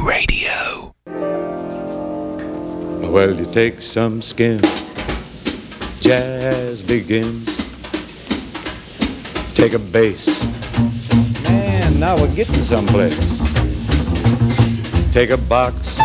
Radio. Well, you take some skin, jazz begins. Take a bass, man, now we're getting someplace. Take a box,